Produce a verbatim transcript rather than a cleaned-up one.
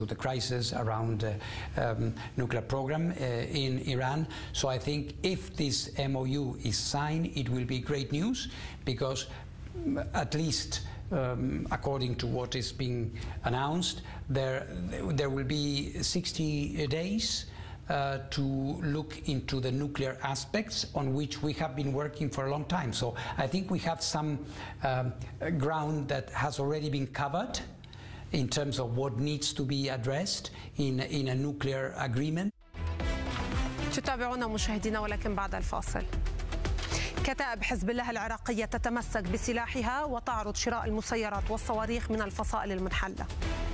the crisis around uh, um, nuclear program uh, in Iran. So I think if this M O U is signed, it will be great news, because at least um, according to what is being announced, there there will be sixty days uh, to look into the nuclear aspects on which we have been working for a long time. So I think we have some um, ground that has already been covered in terms of what needs to be addressed in, in a nuclear agreement. تتابعونا مشاهدينا، ولكن بعد الفاصل. كتائب حزب الله العراقية تتمسك بسلاحها وتعرض شراء المسيرات والصواريخ من الفصائل المنحلة.